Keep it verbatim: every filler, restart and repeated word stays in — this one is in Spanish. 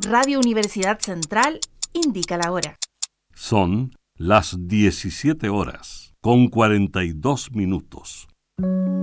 Radio Universidad Central indica la hora. Son las diecisiete horas con cuarenta y dos minutos.